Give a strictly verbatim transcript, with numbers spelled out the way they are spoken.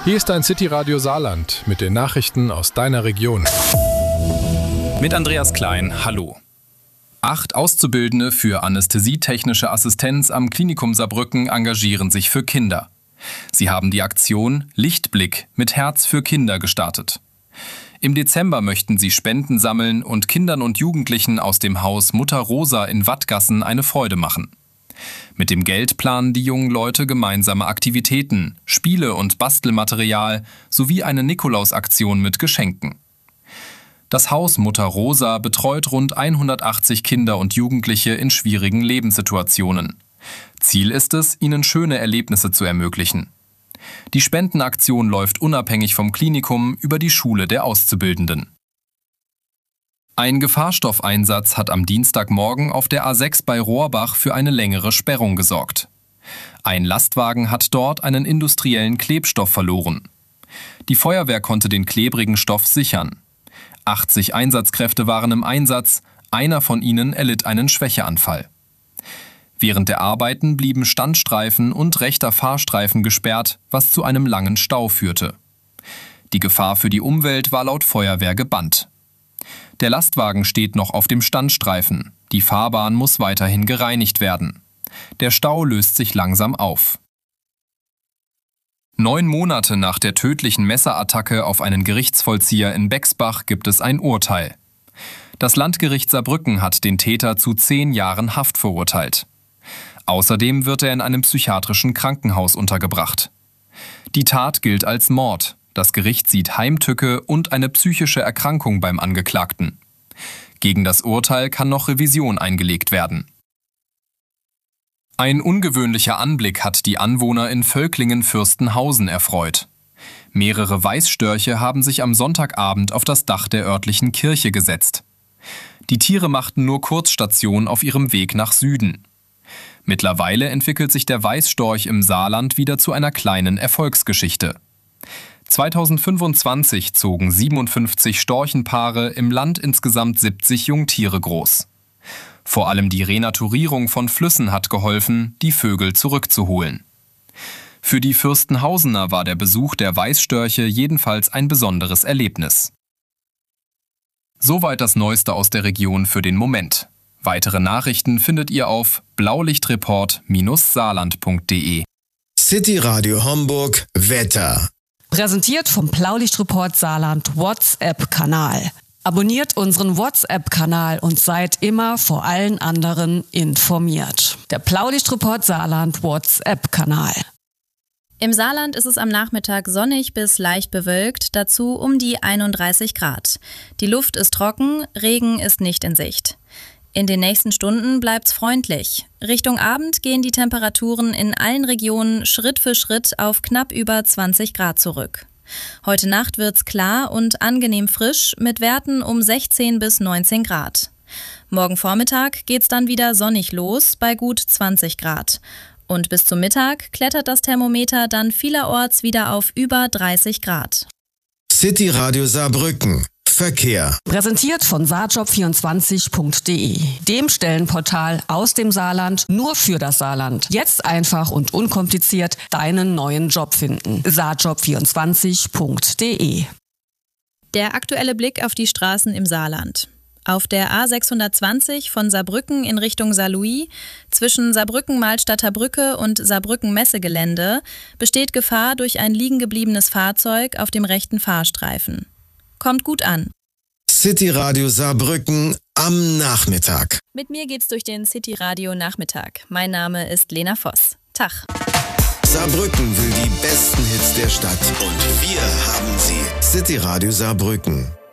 Hier ist dein City Radio Saarland mit den Nachrichten aus deiner Region. Mit Andreas Klein, hallo. Acht Auszubildende für anästhesietechnische Assistenz am Klinikum Saarbrücken engagieren sich für Kinder. Sie haben die Aktion Lichtblick mit Herz für Kinder gestartet. Im Dezember möchten sie Spenden sammeln und Kindern und Jugendlichen aus dem Haus Mutter Rosa in Wattgassen eine Freude machen. Mit dem Geld planen die jungen Leute gemeinsame Aktivitäten, Spiele und Bastelmaterial sowie eine Nikolausaktion mit Geschenken. Das Haus Mutter Rosa betreut rund hundertachtzig Kinder und Jugendliche in schwierigen Lebenssituationen. Ziel ist es, ihnen schöne Erlebnisse zu ermöglichen. Die Spendenaktion läuft unabhängig vom Klinikum über die Schule der Auszubildenden. Ein Gefahrstoffeinsatz hat am Dienstagmorgen auf der A sechs bei Rohrbach für eine längere Sperrung gesorgt. Ein Lastwagen hat dort einen industriellen Klebstoff verloren. Die Feuerwehr konnte den klebrigen Stoff sichern. achtzig Einsatzkräfte waren im Einsatz, einer von ihnen erlitt einen Schwächeanfall. Während der Arbeiten blieben Standstreifen und rechter Fahrstreifen gesperrt, was zu einem langen Stau führte. Die Gefahr für die Umwelt war laut Feuerwehr gebannt. Der Lastwagen steht noch auf dem Standstreifen. Die Fahrbahn muss weiterhin gereinigt werden. Der Stau löst sich langsam auf. Neun Monate nach der tödlichen Messerattacke auf einen Gerichtsvollzieher in Bexbach gibt es ein Urteil. Das Landgericht Saarbrücken hat den Täter zu zehn Jahren Haft verurteilt. Außerdem wird er in einem psychiatrischen Krankenhaus untergebracht. Die Tat gilt als Mord. Das Gericht sieht Heimtücke und eine psychische Erkrankung beim Angeklagten. Gegen das Urteil kann noch Revision eingelegt werden. Ein ungewöhnlicher Anblick hat die Anwohner in Völklingen-Fürstenhausen erfreut. Mehrere Weißstörche haben sich am Sonntagabend auf das Dach der örtlichen Kirche gesetzt. Die Tiere machten nur Kurzstation auf ihrem Weg nach Süden. Mittlerweile entwickelt sich der Weißstorch im Saarland wieder zu einer kleinen Erfolgsgeschichte. zweitausendfünfundzwanzig zogen siebenundfünfzig Storchenpaare im Land insgesamt siebzig Jungtiere groß. Vor allem die Renaturierung von Flüssen hat geholfen, die Vögel zurückzuholen. Für die Fürstenhausener war der Besuch der Weißstörche jedenfalls ein besonderes Erlebnis. Soweit das Neueste aus der Region für den Moment. Weitere Nachrichten findet ihr auf blaulichtreport Bindestrich saarland Punkt de. City Radio Homburg Wetter. Präsentiert vom Blaulichtreport Saarland WhatsApp-Kanal. Abonniert unseren WhatsApp-Kanal und seid immer vor allen anderen informiert. Der Blaulichtreport Saarland WhatsApp-Kanal. Im Saarland ist es am Nachmittag sonnig bis leicht bewölkt, dazu um die einunddreißig Grad. Die Luft ist trocken, Regen ist nicht in Sicht. In den nächsten Stunden bleibt's freundlich. Richtung Abend gehen die Temperaturen in allen Regionen Schritt für Schritt auf knapp über zwanzig Grad zurück. Heute Nacht wird's klar und angenehm frisch mit Werten um sechzehn bis neunzehn Grad. Morgen Vormittag geht's dann wieder sonnig los bei gut zwanzig Grad. Und bis zum Mittag klettert das Thermometer dann vielerorts wieder auf über dreißig Grad. City Radio Saarbrücken. Verkehr. Präsentiert von saarjob vierundzwanzig Punkt de, dem Stellenportal aus dem Saarland nur für das Saarland. Jetzt einfach und unkompliziert deinen neuen Job finden. saarjob vierundzwanzig Punkt de. Der aktuelle Blick auf die Straßen im Saarland. Auf der A sechshundertzwanzig von Saarbrücken in Richtung Saarlouis zwischen Saarbrücken-Malstadter Brücke und Saarbrücken-Messegelände besteht Gefahr durch ein liegengebliebenes Fahrzeug auf dem rechten Fahrstreifen. Kommt gut an. City Radio Saarbrücken am Nachmittag. Mit mir geht's durch den City Radio Nachmittag. Mein Name ist Lena Voss. Tag. Saarbrücken will die besten Hits der Stadt. Und wir haben sie. City Radio Saarbrücken.